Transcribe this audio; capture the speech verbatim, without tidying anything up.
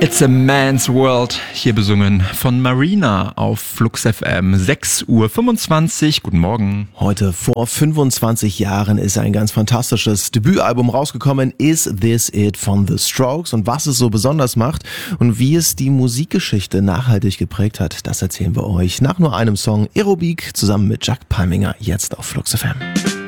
It's a Man's World, hier besungen von Marina auf Flux F M. sechs Uhr fünfundzwanzig, guten Morgen. Heute vor fünfundzwanzig Jahren ist ein ganz fantastisches Debütalbum rausgekommen, Is This It von The Strokes. Und was es so besonders macht und wie es die Musikgeschichte nachhaltig geprägt hat, das erzählen wir euch nach nur einem Song. Aerobic zusammen mit Jack Palminger, jetzt auf Flux F M.